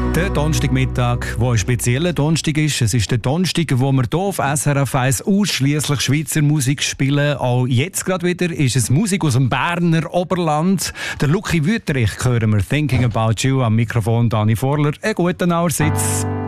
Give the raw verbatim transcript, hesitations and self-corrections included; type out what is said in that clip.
Der Donnerstagmittag, der ein spezieller Donnerstag ist. Es ist der Donnerstag, wo wir hier auf S R F eins ausschliesslich Schweizer Musik spielen. Auch jetzt gerade wieder ist es Musik aus dem Berner Oberland. Der Lucky Wüterich hören wir «Thinking About You» am Mikrofon Dani Vorler. Einen guten Auersitz.